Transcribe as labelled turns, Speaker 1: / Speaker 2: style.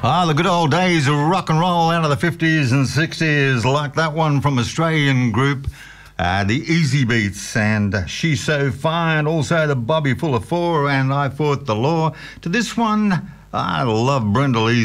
Speaker 1: Ah, the good old days of rock and roll out of the 50s and 60s, like that one from Australian group, the Easy Beats, and She's So Fine, also the Bobby Full of Four, and I Fought the Law. To this one, I love Brenda Lee's